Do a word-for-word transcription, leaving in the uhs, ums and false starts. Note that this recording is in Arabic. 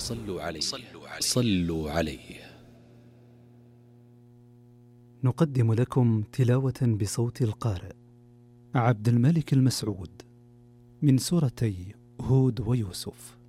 صلوا عليه صلوا عليه. نقدم لكم تلاوة بصوت القارئ عبد الملك المسعود من سورتي هود ويوسف.